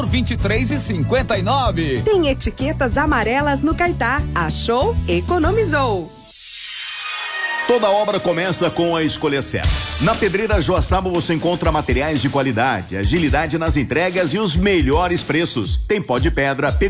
por R$23,59. Tem etiquetas amarelas no Caetá. Achou? Economizou. Toda obra começa com a escolha certa. Na Pedreira Joaçaba você encontra materiais de qualidade, agilidade nas entregas e os melhores preços. Tem pó de pedra,